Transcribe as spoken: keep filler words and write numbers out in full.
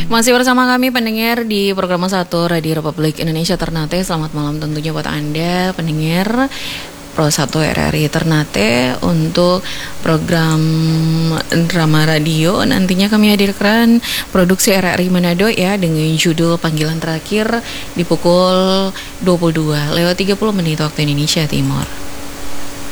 Masih bersama kami pendengar di program satu Radio Republik Indonesia Ternate. Selamat malam tentunya buat Anda pendengar Pro satu R R I Ternate. Untuk program drama radio nantinya kami hadirkan produksi R R I Manado ya, dengan judul Panggilan Terakhir di pukul dua puluh dua lewat tiga puluh menit waktu Indonesia Timur.